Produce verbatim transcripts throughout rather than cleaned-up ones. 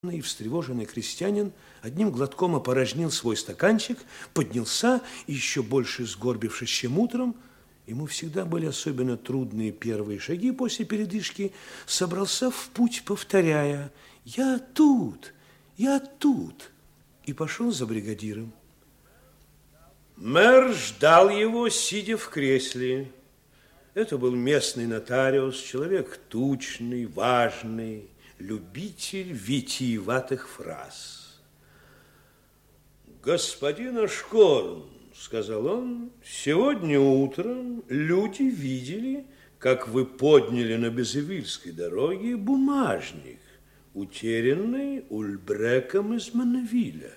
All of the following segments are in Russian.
И встревоженный крестьянин одним глотком опорожнил свой стаканчик, поднялся и, еще больше сгорбившись, чем утром, ему всегда были особенно трудные первые шаги после передышки, собрался в путь, повторяя: «Я тут, я тут», и пошел за бригадиром. Мэр ждал его, сидя в кресле. Это был местный нотариус, человек тучный, важный, любитель витиеватых фраз. «Господин Ашкорн, — сказал он, — сегодня утром люди видели, как вы подняли на Безевильской дороге бумажник, утерянный Ульбреком из Манневиля».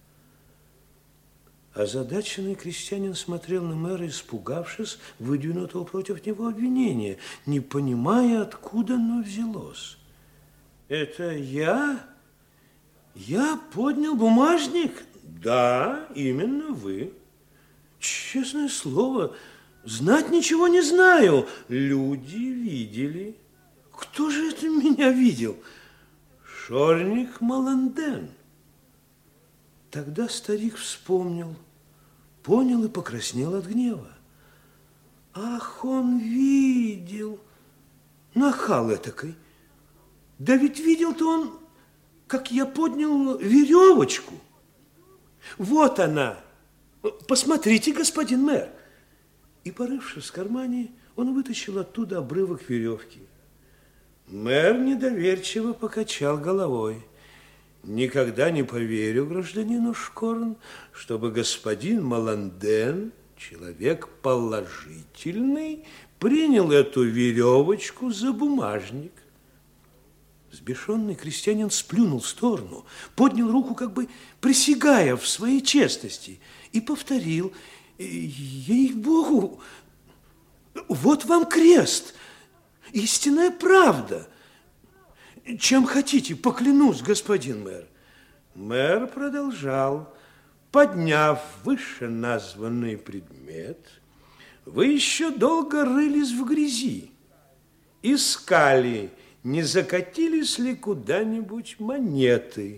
Озадаченный крестьянин смотрел на мэра, испугавшись выдвинутого против него обвинения, не понимая, откуда оно взялось. «Это я? Я поднял бумажник?» «Да, именно вы». «Честное слово, знать ничего не знаю». «Люди видели». «Кто же это меня видел?» «Шорник Маланден». Тогда старик вспомнил, понял и покраснел от гнева. «Ах, он видел! Нахал этакой! Да ведь видел-то он, как я поднял веревочку. Вот она. Посмотрите, господин мэр». И, порывшись в кармане, он вытащил оттуда обрывок веревки. Мэр недоверчиво покачал головой. «Никогда не поверю, гражданин Ашкорн, чтобы господин Маланден, человек положительный, принял эту веревочку за бумажник». Взбешенный крестьянин сплюнул в сторону, поднял руку, как бы присягая в своей честности, и повторил: «Ей-богу, вот вам крест, истинная правда. Чем хотите, поклянусь, господин мэр». Мэр продолжал: «Подняв вышеназванный предмет, вы еще долго рылись в грязи, искали, не закатились ли куда-нибудь монеты».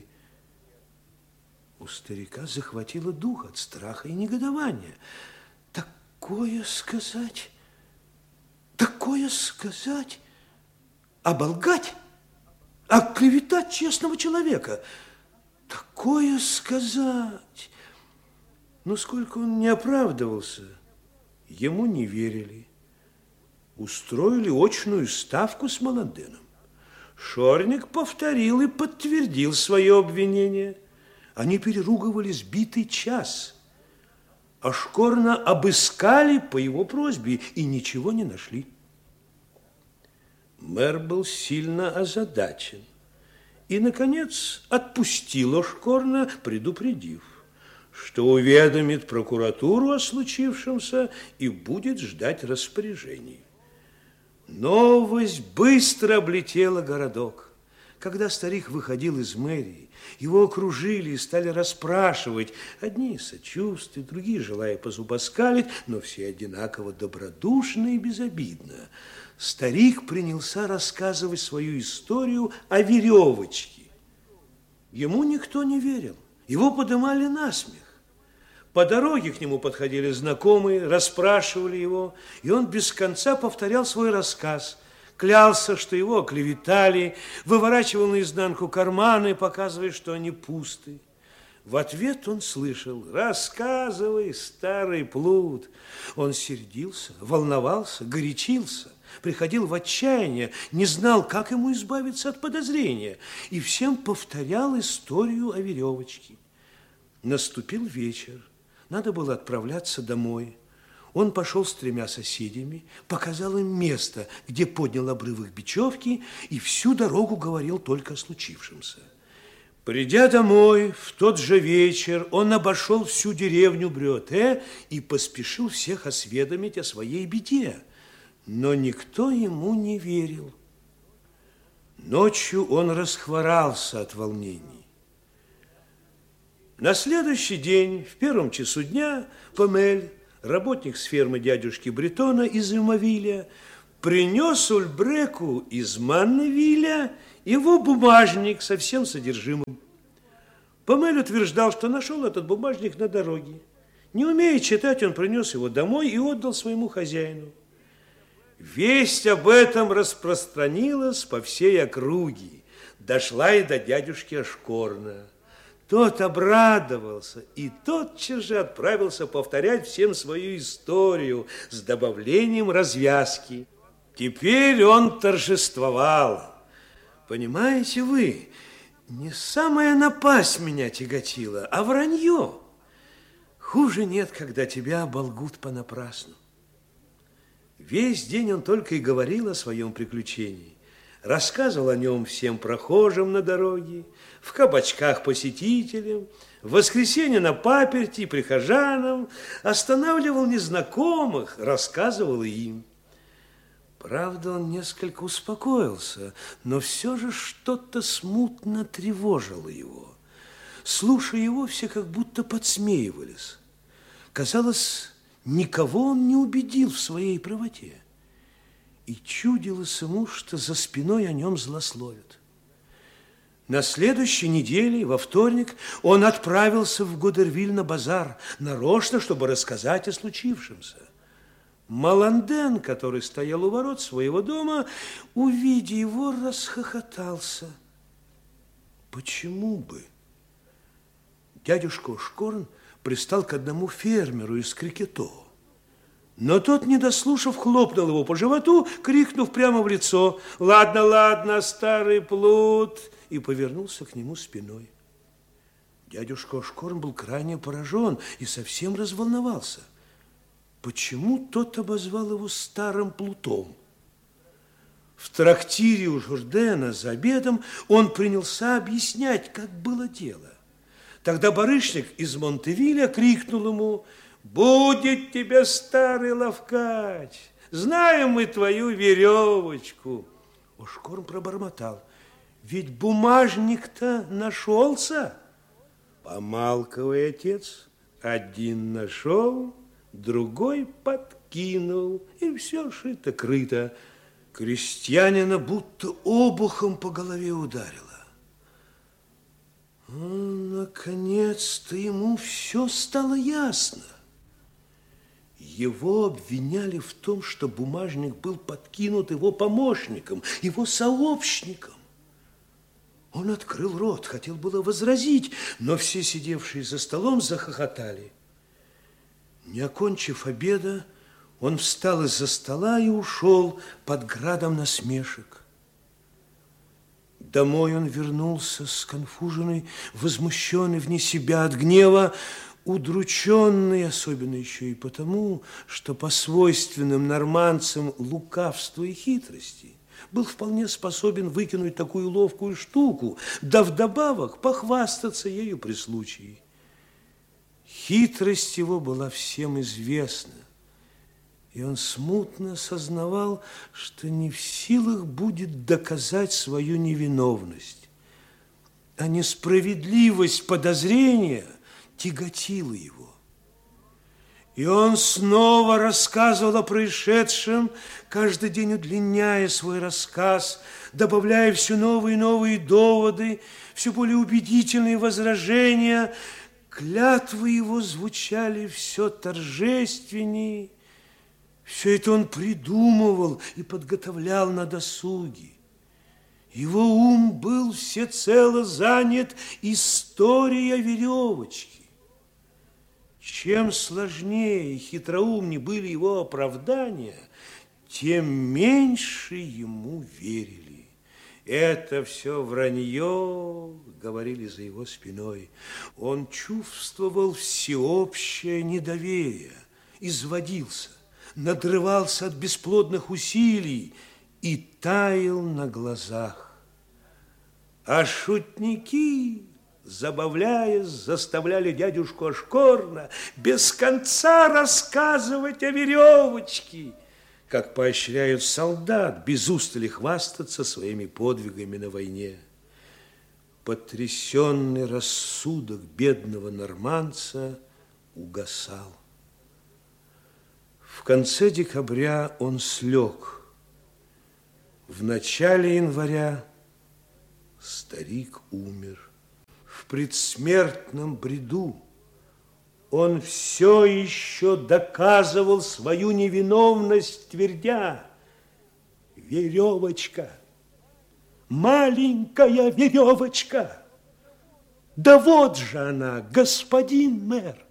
У старика захватило дух от страха и негодования. Такое сказать, такое сказать, оболгать, оклеветать честного человека, такое сказать. Но сколько он не оправдывался, ему не верили. Устроили очную ставку с Маланденом. Шорник повторил и подтвердил свое обвинение. Они переругивались битый час. Ашкорна обыскали по его просьбе и ничего не нашли. Мэр был сильно озадачен и, наконец, отпустил Ашкорна, предупредив, что уведомит прокуратуру о случившемся и будет ждать распоряжений. Новость быстро облетела городок. Когда старик выходил из мэрии, его окружили и стали расспрашивать. Одни сочувствия, другие желая позубоскалить, но все одинаково добродушно и безобидно. Старик принялся рассказывать свою историю о веревочке. Ему никто не верил, его подымали на смех. По дороге к нему подходили знакомые, расспрашивали его, и он без конца повторял свой рассказ. Клялся, что его оклеветали, выворачивал наизнанку карманы, показывая, что они пусты. В ответ он слышал: «Рассказывай, старый плут». Он сердился, волновался, горячился, приходил в отчаяние, не знал, как ему избавиться от подозрения, и всем повторял историю о веревочке. Наступил вечер. Надо было отправляться домой. Он пошел с тремя соседями, показал им место, где поднял обрывок бечевки, и всю дорогу говорил только о случившемся. Придя домой в тот же вечер, он обошел всю деревню Брюоте и поспешил всех осведомить о своей беде. Но никто ему не верил. Ночью он расхворался от волнений. На следующий день, в первом часу дня, Помель, работник с фермы дядюшки Бретона из Юмавиля, принес Ульбреку из Манневиля его бумажник со всем содержимым. Помель утверждал, что нашел этот бумажник на дороге. Не умея читать, он принес его домой и отдал своему хозяину. Весть об этом распространилась по всей округе, дошла и до дядюшки Ашкорна. Тот обрадовался и тотчас же отправился повторять всем свою историю с добавлением развязки. Теперь он торжествовал. Понимаете вы, не самая напасть меня тяготила, а вранье. Хуже нет, когда тебя оболгут понапрасну. Весь день он только и говорил о своем приключении. Рассказывал о нем всем прохожим на дороге, в кабачках посетителям, в воскресенье на паперти прихожанам, останавливал незнакомых, рассказывал им. Правда, он несколько успокоился, но все же что-то смутно тревожило его. Слушая его, все как будто подсмеивались. Казалось, никого он не убедил в своей правоте. И чудилось ему, что за спиной о нем злословят. На следующей неделе, во вторник, он отправился в Годервиль на базар, нарочно, чтобы рассказать о случившемся. Маланден, который стоял у ворот своего дома, увидя его, расхохотался. Почему бы? Дядюшка Ашкорн пристал к одному фермеру из Крикето. Но тот, не дослушав, хлопнул его по животу, крикнув прямо в лицо: «Ладно, ладно, старый плут!» и повернулся к нему спиной. Дядюшка Ашкорн был крайне поражен и совсем разволновался. Почему тот обозвал его старым плутом? В трактире у Журдена за обедом он принялся объяснять, как было дело. Тогда барышник из Монтевиля крикнул ему: «Будет тебе, старый ловкач, знаем мы твою веревочку». Ашкорн пробормотал: «Ведь бумажник-то нашелся». Помалковый, отец, один нашел, другой подкинул, и все шито-крыто. Крестьянина будто обухом по голове ударило. Наконец-то ему все стало ясно. Его обвиняли в том, что бумажник был подкинут его помощником, его сообщником. Он открыл рот, хотел было возразить, но все сидевшие за столом захохотали. Не окончив обеда, он встал из-за стола и ушел под градом насмешек. Домой он вернулся сконфуженный, возмущенный вне себя от гнева, удрученный, особенно еще и потому, что по свойственным нормандцам лукавству и хитрости был вполне способен выкинуть такую ловкую штуку, да вдобавок похвастаться ею при случае. Хитрость его была всем известна, и он смутно сознавал, что не в силах будет доказать свою невиновность. А несправедливость подозрения тяготила его. И он снова рассказывал о происшедшем, каждый день удлиняя свой рассказ, добавляя все новые и новые доводы, все более убедительные возражения. Клятвы его звучали все торжественнее. Все это он придумывал и подготовлял на досуге. Его ум был всецело занят историей веревочки. Чем сложнее и хитроумнее были его оправдания, тем меньше ему верили. Это все вранье, говорили за его спиной. Он чувствовал всеобщее недоверие, изводился, надрывался от бесплодных усилий и таял на глазах. А шутники, забавляясь, заставляли дядюшку Ашкорна без конца рассказывать о веревочке, как поощряют солдат без устали хвастаться своими подвигами на войне. Потрясенный рассудок бедного нормандца угасал. В конце декабря он слег В начале января старик умер. В предсмертном бреду он все еще доказывал свою невиновность, твердя: веревочка, маленькая веревочка. Да вот же она, господин мэр.